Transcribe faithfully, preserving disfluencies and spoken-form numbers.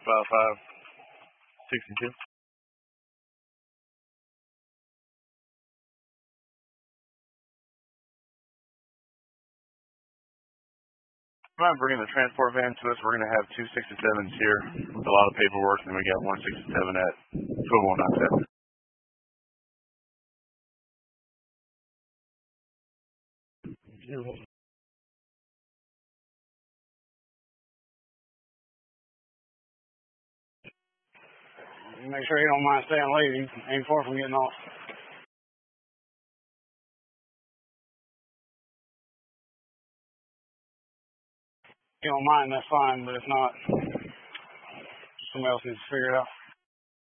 five five sixty-two. I'm bringing the transport van to us. We're going to have two sixty-sevens here with a lot of paperwork, and we got one sixty-seven at twelve oh nine seven. Make sure you don't mind staying late. He ain't far from getting off. If you don't mind, that's fine, but if not, somebody else needs to figure it out.